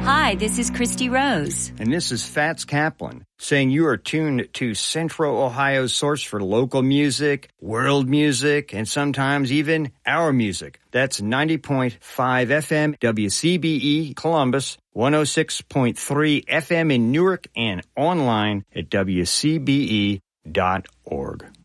Hi, this is Christy Rose. And this is Fats Kaplan, saying you are tuned to Central Ohio's source for local music, world music, and sometimes even our music. That's 90.5 FM WCBE Columbus, 106.3 FM in Newark, and online at WCBE.org.